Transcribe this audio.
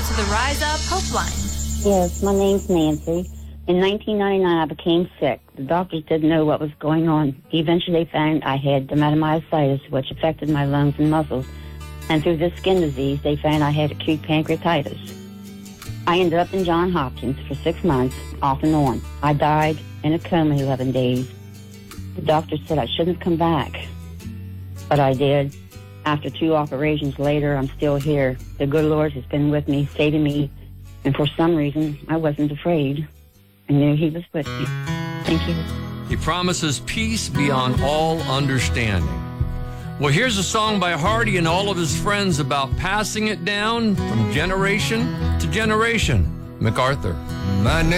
to the Rise Up Hope Line. Yes, my name's Nancy. In 1999, I became sick. The doctors didn't know what was going on. Eventually, they found I had dermatomyositis, which affected my lungs and muscles. And through this skin disease, they found I had acute pancreatitis. I ended up in Johns Hopkins for 6 months, off and on. I died in a coma 11 days. The doctor said I shouldn't come back, but I did. After 2 operations later, I'm still here. The good Lord has been with me, saving me, and for some reason, I wasn't afraid. I knew He was with me. Thank you. He promises peace beyond all understanding. Well, here's a song by Hardy and all of his friends about passing it down from generation to generation. MacArthur. My name